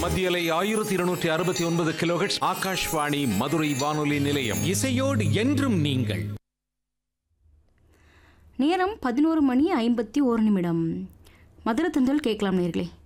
மத்தியலை 1269 கிலோஹெர்ட்ஸ் ஆகாஷ்வாணி மதுரை வானொலி நிலையம். இசையோடு என்றும் நீங்கள். நேரம் 11 மணி 51 நிமிடம். மதுரை தந்தல் கேட்கலாம் நேர்களே.